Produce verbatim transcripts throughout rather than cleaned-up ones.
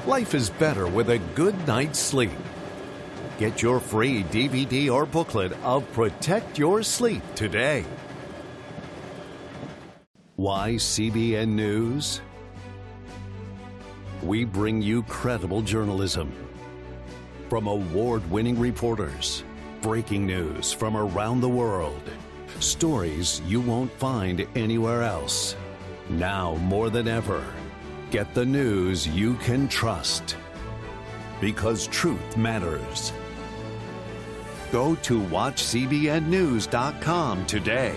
Life is better with a good night's sleep. Get your free D V D or booklet of Protect Your Sleep today. Why C B N News? We bring you credible journalism from award-winning reporters, breaking news from around the world, stories you won't find anywhere else. Now more than ever, get the news you can trust, because truth matters. Go to watch C B N news dot com today.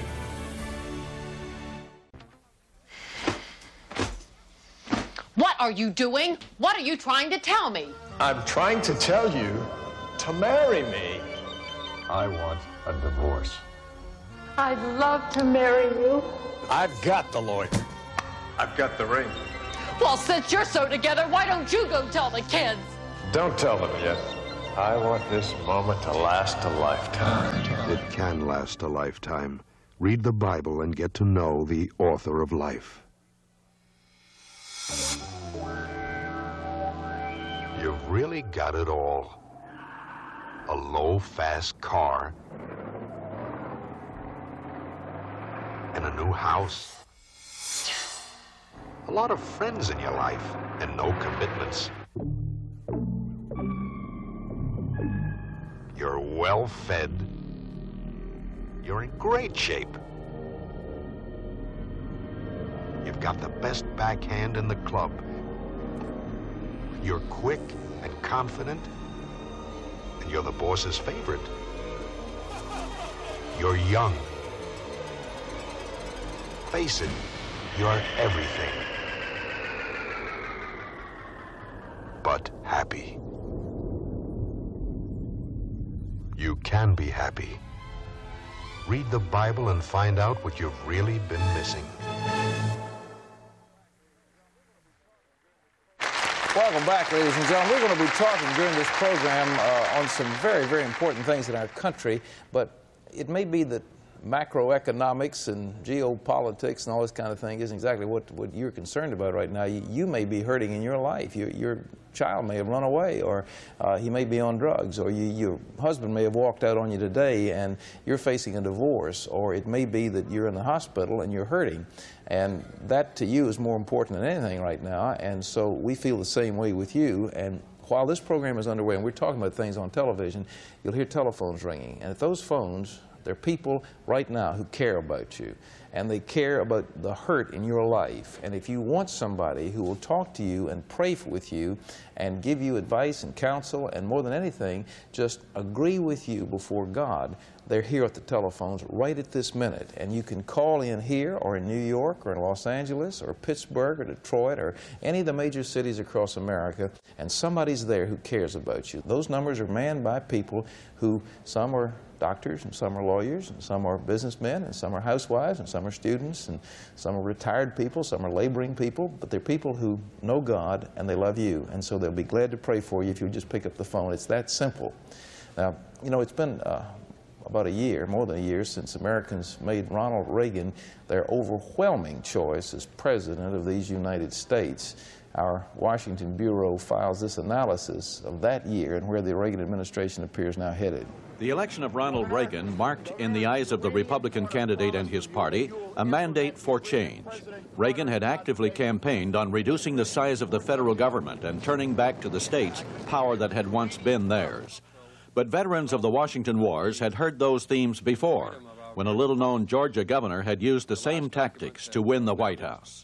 What are you doing? What are you trying to tell me? I'm trying to tell you to marry me. I want a divorce. I'd love to marry you. I've got the lawyer. I've got the ring. Well, since you're so together, why don't you go tell the kids? Don't tell them yet. I want this moment to last a lifetime. It can last a lifetime. Read the Bible and get to know the author of life. You've really got it all. A low, fast car, and a new house. A lot of friends in your life, and no commitments. You're well fed. You're in great shape. You've got the best backhand in the club. You're quick and confident, and you're the boss's favorite. You're young. Face it, you're everything. But happy. You can be happy. Read the Bible and find out what you've really been missing. Welcome back, ladies and gentlemen. We're going to be talking during this program uh, on some very, very important things in our country, but it may be that macroeconomics and geopolitics and all this kind of thing isn't exactly what, what you're concerned about right now. You, you may be hurting in your life. You, your child may have run away, or uh, he may be on drugs, or you, your husband may have walked out on you today and you're facing a divorce, or it may be that you're in the hospital and you're hurting. And that to you is more important than anything right now, and so we feel the same way with you. And while this program is underway and we're talking about things on television, you'll hear telephones ringing, and at those phones, there are people right now who care about you, and they care about the hurt in your life. And if you want somebody who will talk to you and pray with you and give you advice and counsel, and more than anything, just agree with you before God, they're here at the telephones right at this minute. And you can call in here or in New York or in Los Angeles or Pittsburgh or Detroit or any of the major cities across America, and somebody's there who cares about you. Those numbers are manned by people who, some are doctors, and some are lawyers, and some are businessmen, and some are housewives, and some are students, and some are retired people, some are laboring people, but they're people who know God and they love you, and so they'll be glad to pray for you if you just pick up the phone. It's that simple. Now, you know, it's been uh, about a year, more than a year, since Americans made Ronald Reagan their overwhelming choice as President of these United States. Our Washington Bureau files this analysis of that year and where the Reagan administration appears now headed. The election of Ronald Reagan marked, in the eyes of the Republican candidate and his party, a mandate for change. Reagan had actively campaigned on reducing the size of the federal government and turning back to the states power that had once been theirs. But veterans of the Washington Wars had heard those themes before, when a little-known Georgia governor had used the same tactics to win the White House.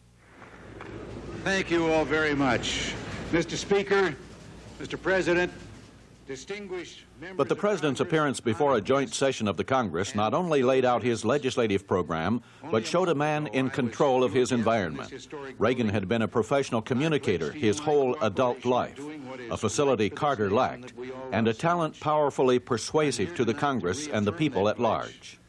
Thank you all very much. Mister Speaker, Mister President, distinguished members. But the president's appearance before a joint session of the Congress not only laid out his legislative program, but showed a man in control of his environment. Reagan had been a professional communicator his whole adult life, a facility Carter lacked, and a talent powerfully persuasive to the Congress and the people at large.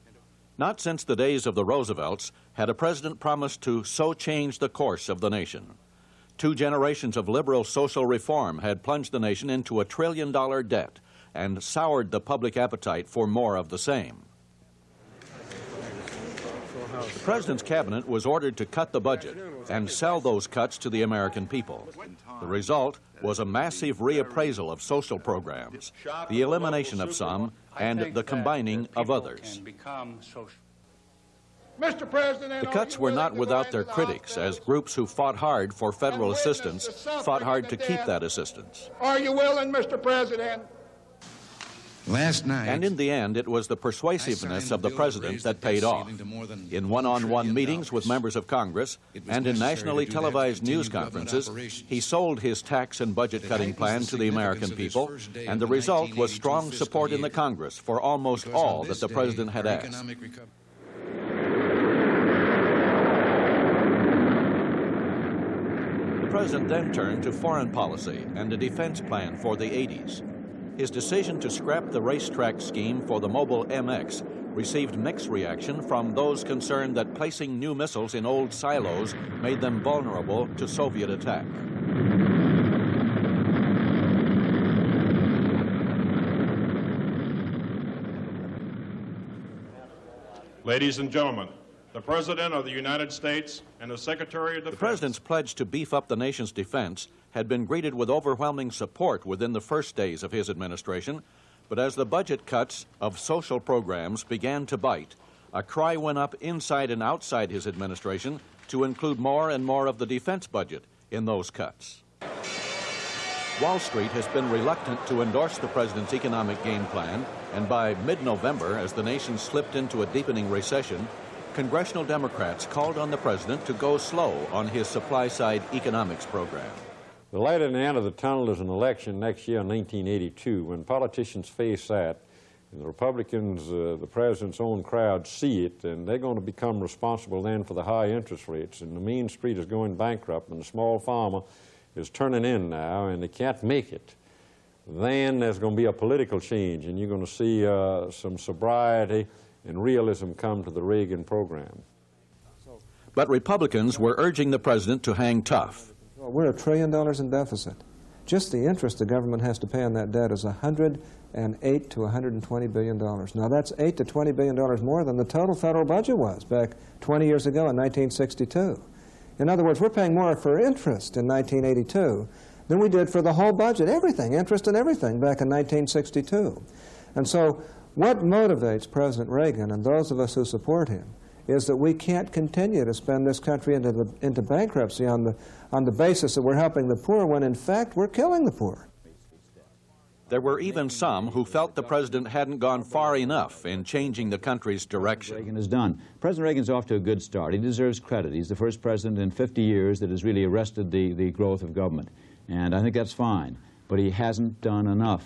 Not since the days of the Roosevelts had a president promised to so change the course of the nation. Two generations of liberal social reform had plunged the nation into a trillion-dollar debt and soured the public appetite for more of the same. The president's cabinet was ordered to cut the budget and sell those cuts to the American people. The result was a massive reappraisal of social programs, the elimination of some, and the combining of others. Mister President, the cuts were not without their critics, as groups who fought hard for federal assistance fought hard to keep that assistance. Are you willing, Mister President? Last night, and in the end, it was the persuasiveness of the president that paid off. In one-on-one meetings with members of Congress and in nationally televised news conferences, he sold his tax and budget-cutting plan to the American people, and the result was strong support in the Congress for almost all that the president had asked. The president then turned to foreign policy and a defense plan for the eighties. His decision to scrap the racetrack scheme for the mobile M X received mixed reaction from those concerned that placing new missiles in old silos made them vulnerable to Soviet attack. Ladies and gentlemen, the President of the United States and the Secretary of Defense. The President's pledge to beef up the nation's defense had been greeted with overwhelming support within the first days of his administration, but as the budget cuts of social programs began to bite, a cry went up inside and outside his administration to include more and more of the defense budget in those cuts. Wall Street has been reluctant to endorse the President's economic game plan, and by mid-November, as the nation slipped into a deepening recession, congressional Democrats called on the President to go slow on his supply-side economics program. The light at the end of the tunnel is an election next year in nineteen eighty-two. When politicians face that, and the Republicans, uh, the President's own crowd, see it, and they're going to become responsible then for the high interest rates. And the Main Street is going bankrupt, and the small farmer is turning in now, and they can't make it. Then there's going to be a political change, and you're going to see uh, some sobriety and realism come to the Reagan program. But Republicans were urging the President to hang tough. We're a trillion dollars in deficit. Just the interest the government has to pay on that debt is one hundred eight to one hundred twenty billion dollars. Now that's eight to twenty billion dollars more than the total federal budget was back twenty years ago in nineteen sixty-two. In other words, we're paying more for interest in nineteen eighty-two than we did for the whole budget, everything, interest and everything, back in nineteen sixty-two. And so what motivates President Reagan and those of us who support him is that we can't continue to spend this country into, the, into bankruptcy on the, on the basis that we're helping the poor when, in fact, we're killing the poor. There were even some who felt the President hadn't gone far enough in changing the country's direction. Reagan has done. President Reagan's off to a good start. He deserves credit. He's the first president in fifty years that has really arrested the, the growth of government. And I think that's fine. But he hasn't done enough.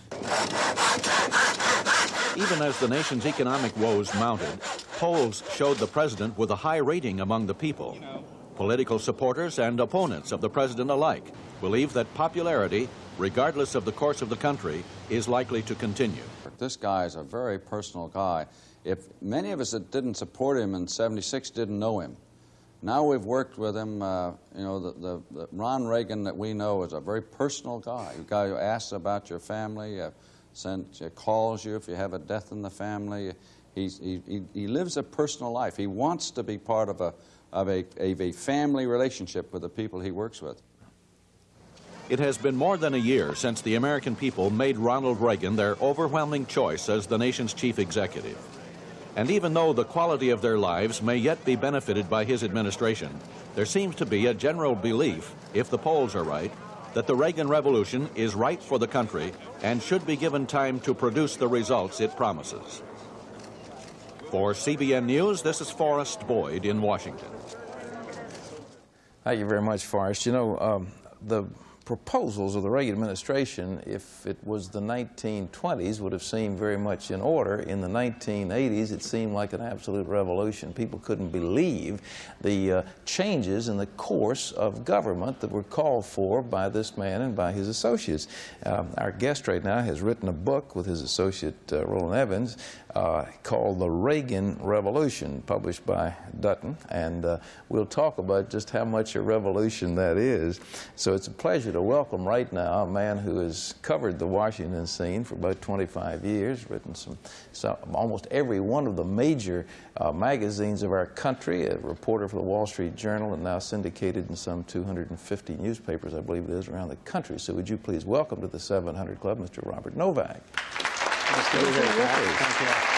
Even as the nation's economic woes mounted, polls showed the president with a high rating among the people. Political supporters and opponents of the president alike believe that popularity, regardless of the course of the country, is likely to continue. This guy is a very personal guy. If many of us that didn't support him in seventy-six didn't know him, now we've worked with him. Uh, you know, the, the, the Ron Reagan that we know is a very personal guy. A guy who asks about your family, uh, sends, uh, calls you if you have a death in the family. He's, he, he, he lives a personal life. He wants to be part of a, of a, of a family relationship with the people he works with. It has been more than a year since the American people made Ronald Reagan their overwhelming choice as the nation's chief executive. And even though the quality of their lives may yet be benefited by his administration, there seems to be a general belief, if the polls are right, that the Reagan Revolution is right for the country and should be given time to produce the results it promises. For C B N News, this is Forrest Boyd in Washington. Thank you very much, Forrest. You know, um, the proposals of the Reagan administration, if it was the nineteen twenties, would have seemed very much in order. In the nineteen eighties, it seemed like an absolute revolution. People couldn't believe the uh, changes in the course of government that were called for by this man and by his associates. Uh, our guest right now has written a book with his associate, uh, Roland Evans, uh, called The Reagan Revolution, published by Dutton, and uh, we'll talk about just how much a revolution that is. So it's a pleasure to welcome right now a man who has covered the Washington scene for about twenty-five years, written some, some almost every one of the major uh, magazines of our country, a reporter for the Wall Street Journal, and now syndicated in some two hundred fifty newspapers, I believe it is, around the country. So would you please welcome to the seven hundred Club, Mister Robert Novak. Nice to be here, Thank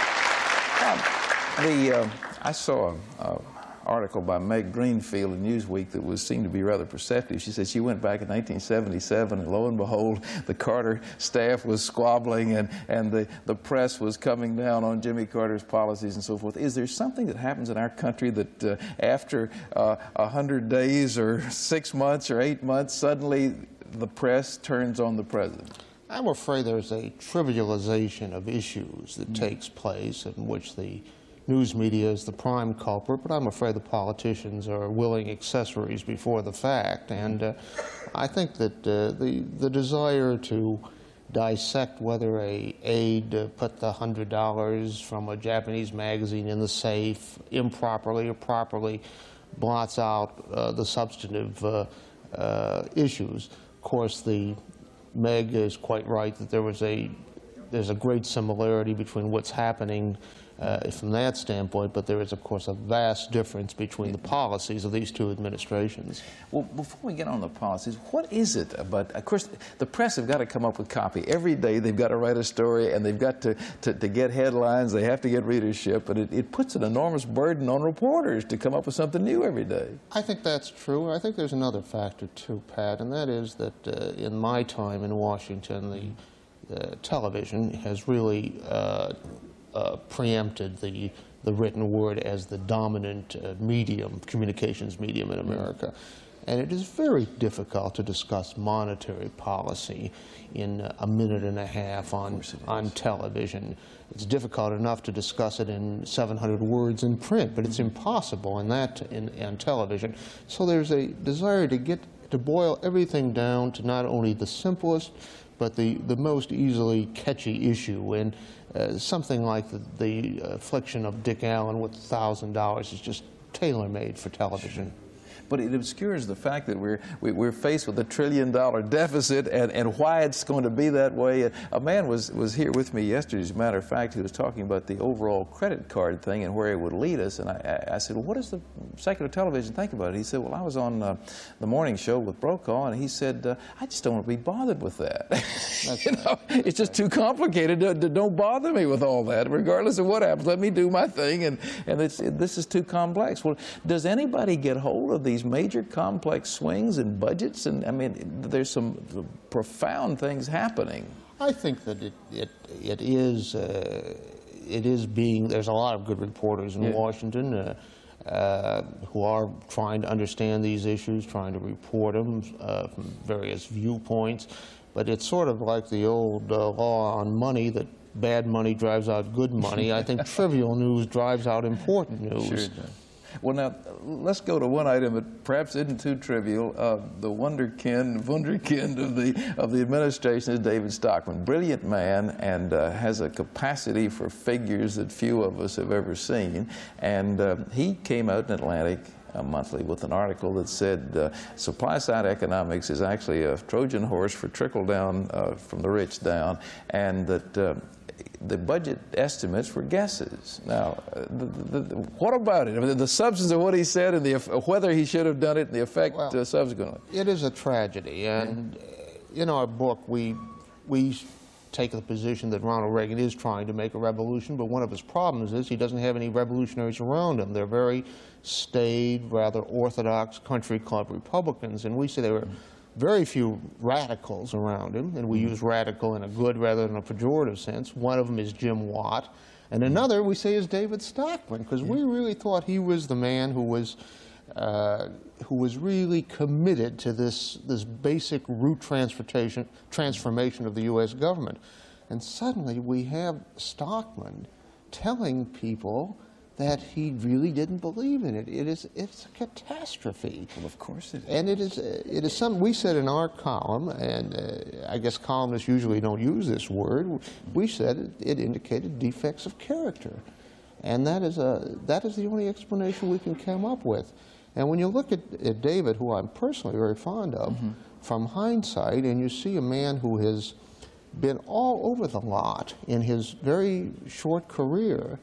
you. Um, the, uh, I saw an uh, article by Meg Greenfield in Newsweek that was seemed to be rather perceptive. She said she went back in nineteen seventy-seven, and lo and behold, the Carter staff was squabbling, and, and the, the press was coming down on Jimmy Carter's policies and so forth. Is there something that happens in our country that uh, after uh, a hundred days or six months or eight months, suddenly the press turns on the president? I'm afraid there's a trivialization of issues that mm. takes place in which the news media is the prime culprit, but I'm afraid the politicians are willing accessories before the fact. And uh, I think that uh, the, the desire to dissect whether a aide uh, put the one hundred dollars from a Japanese magazine in the safe improperly or properly blots out uh, the substantive uh, uh, issues. Of course, the Meg is quite right that there was a there's a great similarity between what's happening uh, from that standpoint, but there is, of course, a vast difference between the policies of these two administrations. Well, before we get on the policies, what is it about, of course, the press have got to come up with copy. Every day they've got to write a story, and they've got to, to, to get headlines, they have to get readership, but it, it puts an enormous burden on reporters to come up with something new every day. I think that's true. I think there's another factor, too, Pat, and that is that uh, in my time in Washington, the Uh, television has really uh, uh, preempted the, the written word as the dominant uh, medium, communications medium in America. And it is very difficult to discuss monetary policy in uh, a minute and a half on, on television. It's difficult enough to discuss it in seven hundred words in print, but it's impossible in that in, in television. So there's a desire to get to boil everything down to not only the simplest, but the, the most easily catchy issue. And uh, something like the, the affliction of Dick Allen with one thousand dollars is just tailor-made for television. But it obscures the fact that we're, we, we're faced with a trillion dollar deficit, and, and why it's going to be that way. A man was, was here with me yesterday, as a matter of fact, who was talking about the overall credit card thing and where it would lead us. And I, I said, well, what does the secular television think about it? He said, well, I was on uh, the morning show with Brokaw, and he said, uh, I just don't want to be bothered with that. you know, it's just too complicated. To, to, don't bother me with all that, regardless of what happens. Let me do my thing, and, and it's, it, this is too complex. Well, does anybody get hold of these major complex swings in budgets? And I mean, there's some profound things happening. I think that it it, it is uh, it is being. There's a lot of good reporters in yeah. Washington uh, uh, who are trying to understand these issues, trying to report them uh, from various viewpoints. But it's sort of like the old uh, law on money that bad money drives out good money. I think trivial news drives out important news. Sure. Well, now, let's go to one item that perhaps isn't too trivial. Uh, the wunderkind, wunderkind of the, of the administration is David Stockman. Brilliant man, and uh, has a capacity for figures that few of us have ever seen. And uh, he came out in Atlantic uh, Monthly with an article that said uh, supply-side economics is actually a Trojan horse for trickle-down uh, from the rich down, and that uh, the budget estimates were guesses. Now, uh, the, the, the, what about it? I mean, the substance of what he said and the, whether he should have done it and the effect well, uh, subsequently. It is a tragedy. And uh, in our book, we, we take the position that Ronald Reagan is trying to make a revolution, but one of his problems is he doesn't have any revolutionaries around him. They're very staid, rather orthodox country club Republicans, and we say they were very few radicals around him, and we use radical in a good rather than a pejorative sense. One of them is Jim Watt, and another we say is David Stockman, because we really thought he was the man who was uh, who was really committed to this this basic root transportation transformation of the U S government. And suddenly we have Stockman telling people that he really didn't believe in it. It is, it's a catastrophe. Well, of course it is. And it is, uh, it is something we said in our column, and uh, I guess columnists usually don't use this word. We said it, it indicated defects of character. And that is, a, that is the only explanation we can come up with. And when you look at, at David, who I'm personally very fond of, mm-hmm. from hindsight, and you see a man who has been all over the lot in his very short career,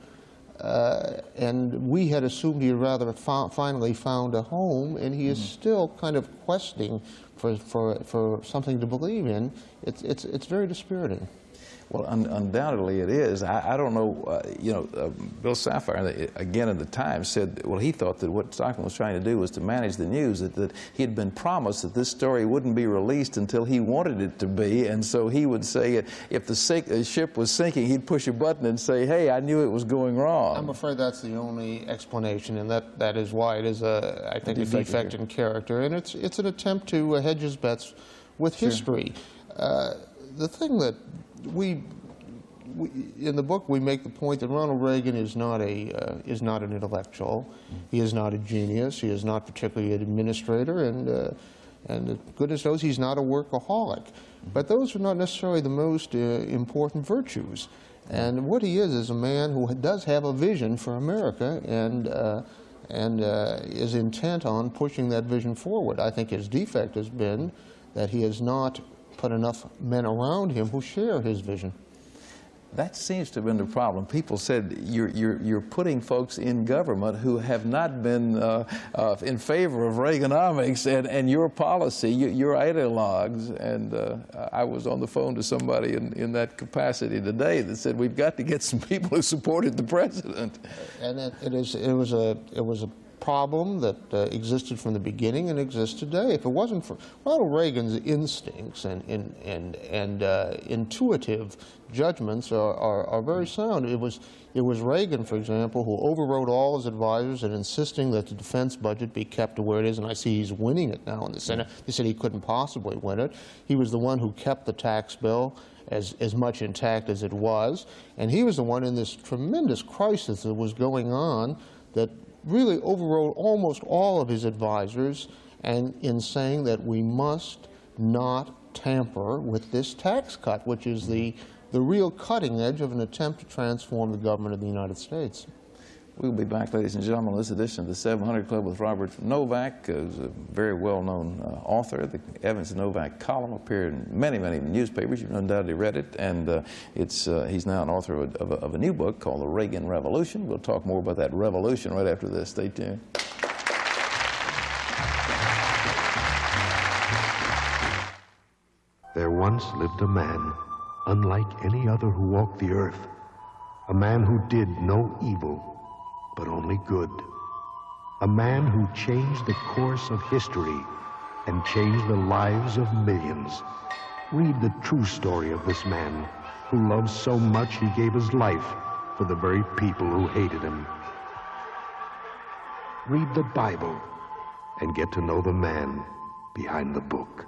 uh, and we had assumed he had rather fo finally found a home, and he is mm-hmm. still kind of questing for, for, for something to believe in. It's, it's, it's very dispiriting. Well, un undoubtedly it is. I, I don't know, uh, you know, uh, Bill Safire, again at the time, said, well, he thought that what Stockman was trying to do was to manage the news, that, that he had been promised that this story wouldn't be released until he wanted it to be, and so he would say, if the sink, uh, ship was sinking, he'd push a button and say, hey, I knew it was going wrong. I'm afraid that's the only explanation, and that, that is why it is, a, I think, a defect, a defect in character, and it's, it's an attempt to uh, hedge his bets with sure. history. Uh, the thing that We, we, in the book, we make the point that Ronald Reagan is not a uh, is not an intellectual. He is not a genius. He is not particularly an administrator, and uh, and goodness knows he's not a workaholic. But those are not necessarily the most uh, important virtues. And what he is is a man who does have a vision for America, and uh, and uh, is intent on pushing that vision forward. I think his defect has been that he has not put enough men around him who share his vision. That seems to have been the problem. People said you're, you're, you're putting folks in government who have not been uh, uh, in favor of Reaganomics and, and your policy, your, your ideologues. And uh, I was on the phone to somebody in, in that capacity today that said we've got to get some people who supported the president. And it, it, is, it, was, a, it was a problem that uh, existed from the beginning and exists today. If it wasn't for Ronald Reagan's instincts and, and, and, and uh, intuitive judgments are, are, are very sound. It was, it was Reagan, for example, who overrode all his advisors in insisting that the defense budget be kept to where it is, and I see he's winning it now in the Senate. They said he couldn't possibly win it. He was the one who kept the tax bill as, as much intact as it was, and he was the one in this tremendous crisis that was going on that really overrode almost all of his advisors, and in saying that we must not tamper with this tax cut, which is the, the real cutting edge of an attempt to transform the government of the United States. We'll be back, ladies and gentlemen, on this edition of the seven hundred Club with Robert Novak, who's a very well-known uh, author. The Evans and Novak column appeared in many, many newspapers. You've undoubtedly read it, and uh, it's, uh, he's now an author of a, of, a, of a new book called The Reagan Revolution. We'll talk more about that revolution right after this. Stay tuned. There once lived a man, unlike any other who walked the earth, a man who did no evil, but only good. A man who changed the course of history and changed the lives of millions. Read the true story of this man who loved so much he gave his life for the very people who hated him. Read the Bible and get to know the man behind the book.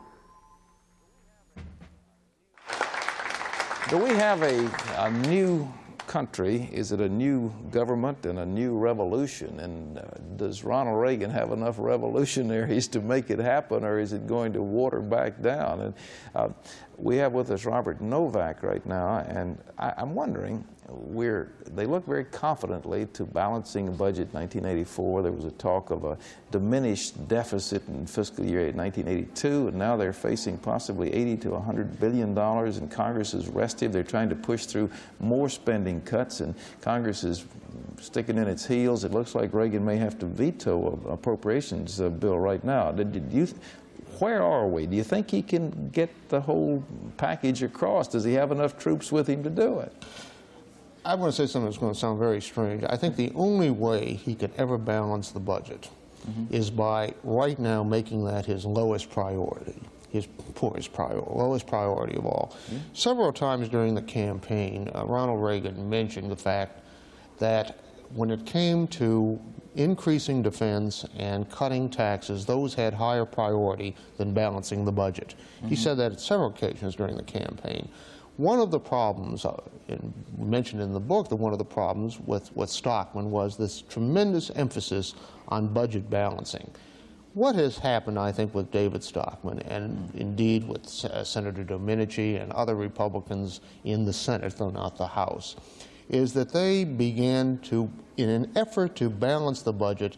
Do we have a, a new country? Is it a new government and a new revolution? And uh, does Ronald Reagan have enough revolutionaries to make it happen, or is it going to water back down? And uh, we have with us Robert Novak right now, and I, I'm wondering, we're, they look very confidently to balancing a budget in nineteen eighty-four. There was a talk of a diminished deficit in fiscal year nineteen eighty-two, and now they're facing possibly eighty to one hundred billion dollars, and Congress is restive. They're trying to push through more spending cuts, and Congress is sticking in its heels. It looks like Reagan may have to veto an appropriations uh, bill right now. Did, did you Where are we? Do you think he can get the whole package across? Does he have enough troops with him to do it? I want to say something that's going to sound very strange. I think the only way he could ever balance the budget mm-hmm. is by right now making that his lowest priority, his poorest priority, lowest priority of all. Mm-hmm. Several times during the campaign, uh, Ronald Reagan mentioned the fact that when it came to increasing defense and cutting taxes, those had higher priority than balancing the budget. Mm-hmm. He said that at several occasions during the campaign. One of the problems, uh, in, mentioned in the book, that one of the problems with, with Stockman was this tremendous emphasis on budget balancing. What has happened, I think, with David Stockman, and indeed with uh, Senator Domenici and other Republicans in the Senate, though not the House, is that they began to, in an effort to balance the budget,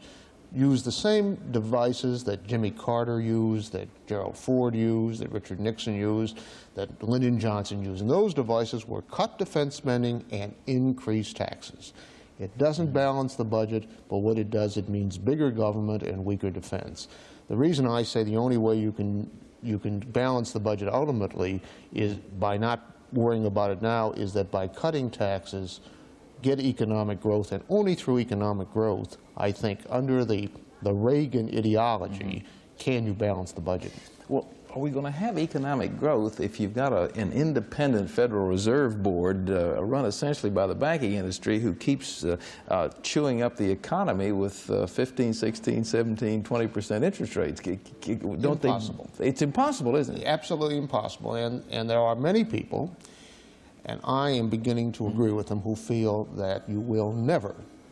use the same devices that Jimmy Carter used, that Gerald Ford used, that Richard Nixon used, that Lyndon Johnson used. And those devices were cut defense spending and increase taxes. It doesn't balance the budget, but what it does, it means bigger government and weaker defense. The reason I say the only way you can, you can balance the budget ultimately is by not worrying about it now, is that by cutting taxes, get economic growth, and only through economic growth, I think, under the, the Reagan ideology, mm-hmm. can you balance the budget. Well, are we going to have economic growth if you've got a, an independent Federal Reserve Board uh, run essentially by the banking industry who keeps uh, uh, chewing up the economy with uh, fifteen, sixteen, seventeen, twenty percent interest rates? Don't impossible. They, it's impossible, isn't it? Absolutely impossible. And, and there are many people, and I am beginning to agree with them, who feel that you will never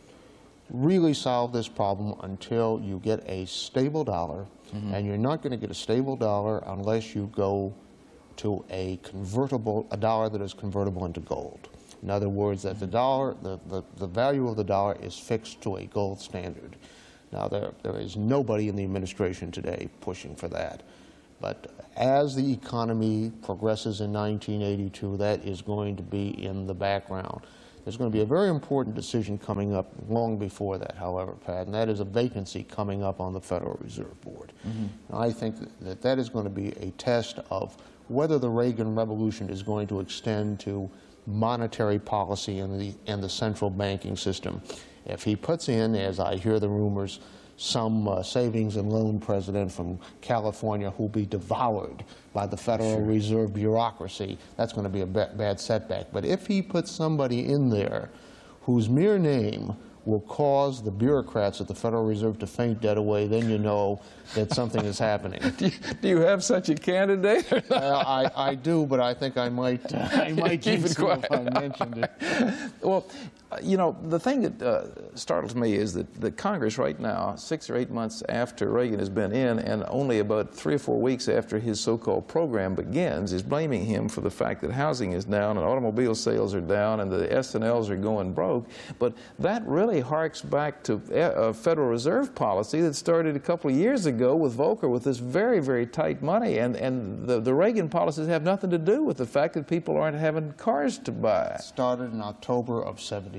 really solve this problem until you get a stable dollar. Mm-hmm. And you're not going to get a stable dollar unless you go to a convertible, a dollar that is convertible into gold. In other words, that the dollar, the, the, the value of the dollar is fixed to a gold standard. Now, there, there is nobody in the administration today pushing for that. But as the economy progresses in nineteen eighty-two, that is going to be in the background. There's going to be a very important decision coming up long before that, however, Pat, and that is a vacancy coming up on the Federal Reserve Board. Mm-hmm. I think that that is going to be a test of whether the Reagan Revolution is going to extend to monetary policy and the, and the central banking system. If he puts in, as I hear the rumors, some uh, savings and loan president from California who'll be devoured by the Federal sure. Reserve bureaucracy, that's going to be a ba bad setback. But if he puts somebody in there whose mere name will cause the bureaucrats at the Federal Reserve to faint dead away, then you know that something is happening. do, you, do you have such a candidate? Or not? Uh, I, I do, but I think I might, uh, I might keep it quiet if I mentioned it. Well, you know, the thing that uh, startles me is that the Congress right now, six or eight months after Reagan has been in, and only about three or four weeks after his so-called program begins, is blaming him for the fact that housing is down and automobile sales are down and the S and Ls are going broke. But that really harks back to a Federal Reserve policy that started a couple of years ago with Volcker, with this very, very tight money. And, and the, the Reagan policies have nothing to do with the fact that people aren't having cars to buy. It started in October of seventy-nine.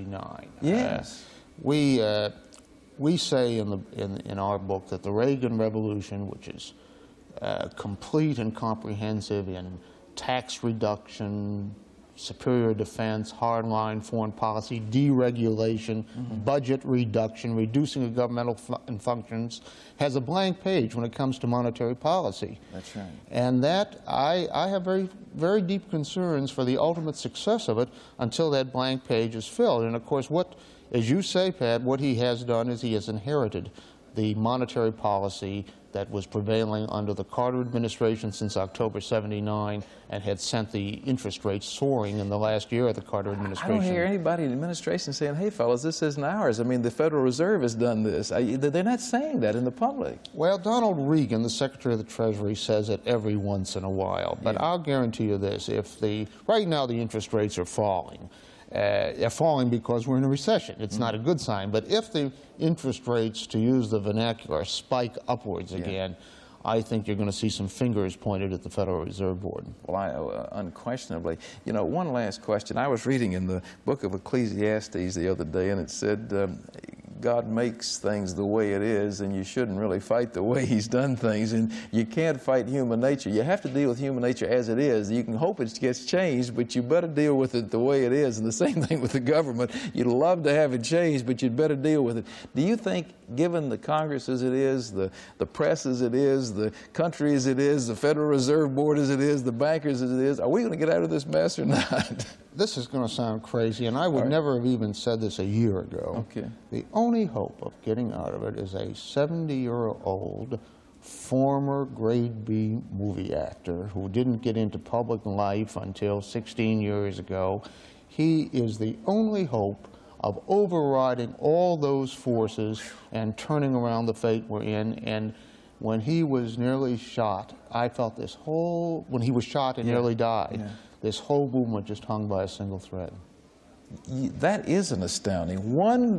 Yes. Uh, we, uh, we say in, the, in, in our book that the Reagan Revolution, which is uh, complete and comprehensive in tax reduction, superior defense, hardline foreign policy, deregulation, mm-hmm. budget reduction, reducing of governmental fu functions, has a blank page when it comes to monetary policy. That's right. And that, I, I have very, very deep concerns for the ultimate success of it until that blank page is filled. And of course, what, as you say, Pat, what he has done is he has inherited the monetary policy that was prevailing under the Carter administration since October seventy-nine and had sent the interest rates soaring in the last year of the Carter administration. I don't hear anybody in the administration saying, hey, fellas, this isn't ours. I mean, the Federal Reserve has done this. I, they're not saying that in the public. Well, Donald Regan, the Secretary of the Treasury, says it every once in a while. But yeah. I'll guarantee you this. If the, right now the interest rates are falling. Uh, they're falling because we're in a recession. It's mm-hmm. not a good sign. But if the interest rates, to use the vernacular, spike upwards yeah. again, I think you're going to see some fingers pointed at the Federal Reserve Board. Well, I, uh, unquestionably. You know, one last question. I was reading in the book of Ecclesiastes the other day, and it said, um, God makes things the way it is, and you shouldn't really fight the way he's done things, and you can't fight human nature. You have to deal with human nature as it is. You can hope it gets changed, but you better deal with it the way it is. And the same thing with the government. You'd love to have it changed, but you'd better deal with it. Do you think, given the Congress as it is, the, the press as it is, the country as it is, the Federal Reserve Board as it is, the bankers as it is, are we going to get out of this mess or not? This is going to sound crazy, and I would right. never have even said this a year ago. Okay. The only hope of getting out of it is a seventy-year-old former grade B movie actor who didn't get into public life until sixteen years ago. He is the only hope of overriding all those forces and turning around the fate we're in. And when he was nearly shot, I felt this whole, when he was shot and yeah. nearly died, yeah. this whole movement just hung by a single thread. That is an astounding. One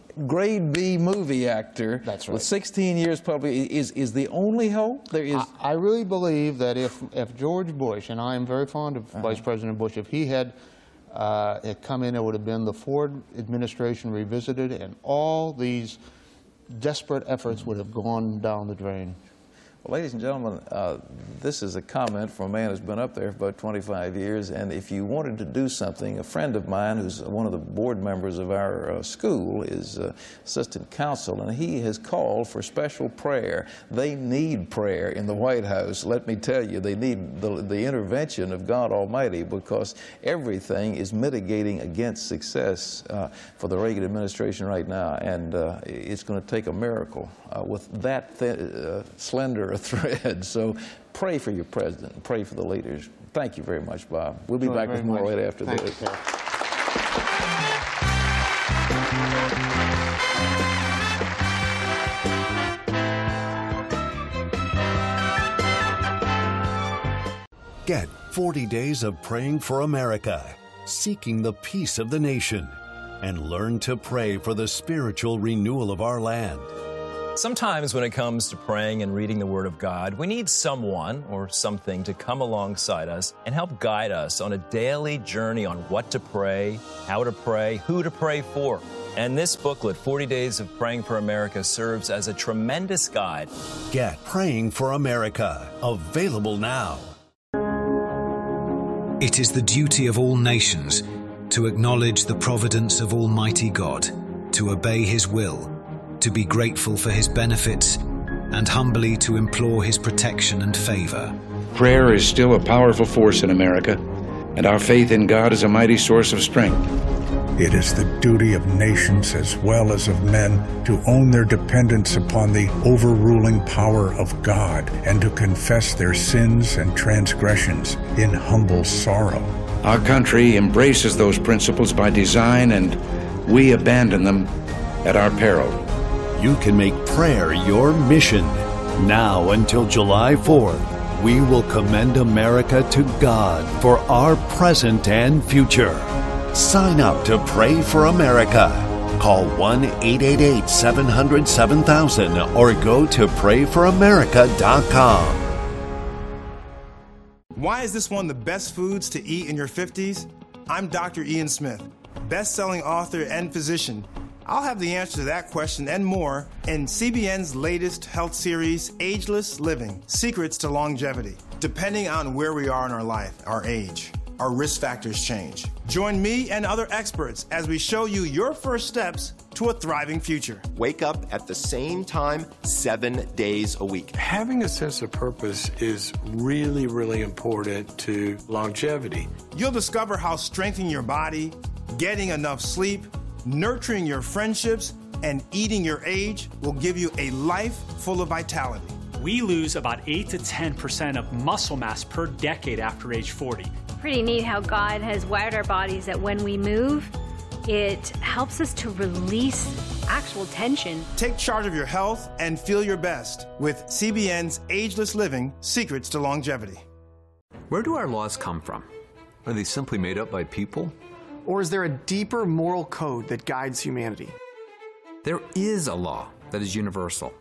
grade B movie actor That's right. with sixteen years public is, is the only hope? There is. I, I really believe that if, if George Bush, and I am very fond of uh-huh. Vice President Bush, if he had, uh, had come in, it would have been the Ford administration revisited, and all these desperate efforts would have gone down the drain. Well, ladies and gentlemen, uh, this is a comment from a man who's been up there for about twenty-five years, and if you wanted to do something, a friend of mine who's one of the board members of our uh, school is uh, assistant counsel, and he has called for special prayer. They need prayer in the White House. Let me tell you, they need the, the intervention of God Almighty, because everything is mitigating against success uh, for the Reagan administration right now, and uh, it's going to take a miracle uh, with that th uh, slender a thread. So pray for your president, and pray for the leaders. Thank you very much, Bob. We'll be back with more right after Thank this. You, Get forty days of praying for America, seeking the peace of the nation, and learn to pray for the spiritual renewal of our land. Sometimes when it comes to praying and reading the Word of God, we need someone or something to come alongside us and help guide us on a daily journey on what to pray, how to pray, who to pray for. And this booklet, forty days of Praying for America, serves as a tremendous guide. Get Praying for America, available now. It is the duty of all nations to acknowledge the providence of Almighty God, to obey His will, to be grateful for His benefits, and humbly to implore His protection and favor. Prayer is still a powerful force in America, and our faith in God is a mighty source of strength. It is the duty of nations as well as of men to own their dependence upon the overruling power of God and to confess their sins and transgressions in humble sorrow. Our country embraces those principles by design, and we abandon them at our peril. You can make prayer your mission. Now until July fourth, we will commend America to God for our present and future. Sign up to Pray for America. Call one eight eight eight, seven hundred, seven thousand or go to pray for america dot com. Why is this one of the best foods to eat in your fifties? I'm Doctor Ian Smith, best-selling author and physician. I'll have the answer to that question and more in C B N's latest health series, Ageless Living, Secrets to Longevity. Depending on where we are in our life, our age, our risk factors change. Join me and other experts as we show you your first steps to a thriving future. Wake up at the same time, seven days a week. Having a sense of purpose is really, really important to longevity. You'll discover how strengthening your body, getting enough sleep, nurturing your friendships, and eating your age will give you a life full of vitality. We lose about eight to ten percent of muscle mass per decade after age forty. Pretty neat how God has wired our bodies that when we move, it helps us to release actual tension. Take charge of your health and feel your best with C B N's Ageless Living, Secrets to Longevity. Where do our laws come from? Are they simply made up by people? Or is there a deeper moral code that guides humanity? There is a law that is universal.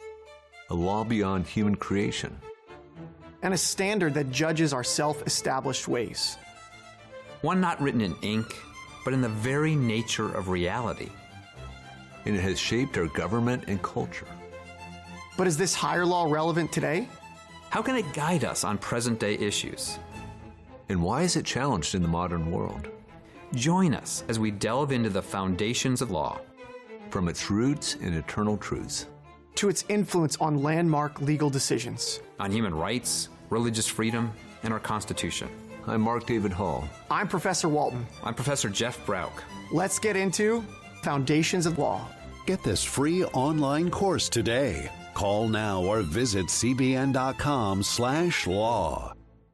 A law beyond human creation. And a standard that judges our self-established ways. One not written in ink, but in the very nature of reality. And it has shaped our government and culture. But is this higher law relevant today? How can it guide us on present-day issues? And why is it challenged in the modern world? Join us as we delve into the foundations of law. From its roots and eternal truths. To its influence on landmark legal decisions. On human rights, religious freedom, and our Constitution. I'm Mark David Hall. I'm Professor Walton. I'm Professor Jeff Brauch. Let's get into Foundations of Law. Get this free online course today. Call now or visit cbn.com slash law.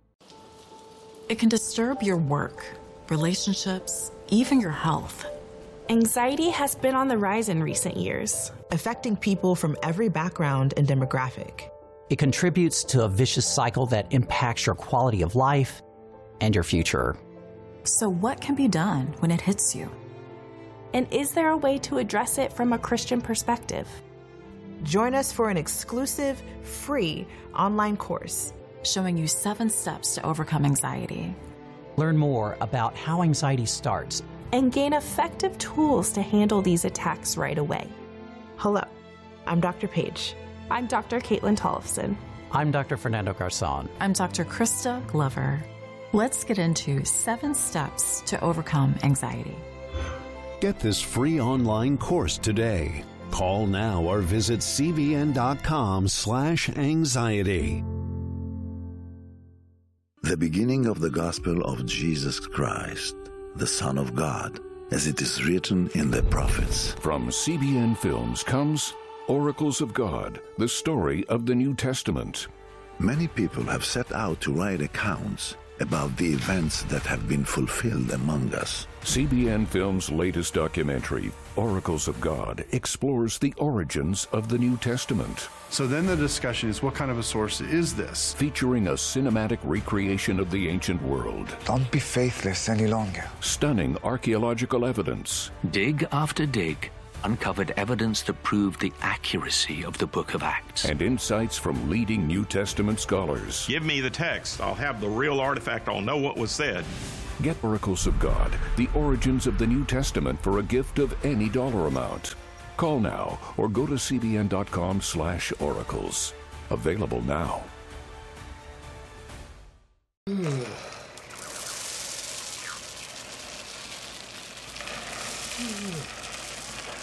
It can disturb your work, relationships, even your health. Anxiety has been on the rise in recent years, affecting people from every background and demographic. It contributes to a vicious cycle that impacts your quality of life and your future. So what can be done when it hits you? And is there a way to address it from a Christian perspective? Join us for an exclusive, free online course showing you seven steps to overcome anxiety. Learn more about how anxiety starts and gain effective tools to handle these attacks right away. Hello, I'm Doctor Paige. I'm Doctor Caitlin Tollefson. I'm Doctor Fernando Garzon. I'm Doctor Krista Glover. Let's get into seven steps to overcome anxiety. Get this free online course today. Call now or visit cbn.com slash anxiety. The beginning of the gospel of Jesus Christ, the Son of God, as it is written in the prophets. From C B N Films comes Oracles of God, the story of the New Testament. Many people have set out to write accounts about the events that have been fulfilled among us. C B N Films' latest documentary, Oracles of God, explores the origins of the New Testament. So then the discussion is, what kind of a source is this? Featuring a cinematic recreation of the ancient world. Don't be faithless any longer. Stunning archaeological evidence. Dig after dig uncovered evidence that proved the accuracy of the Book of Acts. And insights from leading New Testament scholars. Give me the text. I'll have the real artifact. I'll know what was said. Get Oracles of God, the origins of the New Testament for a gift of any dollar amount. Call now or go to cbn.com slash oracles. Available now.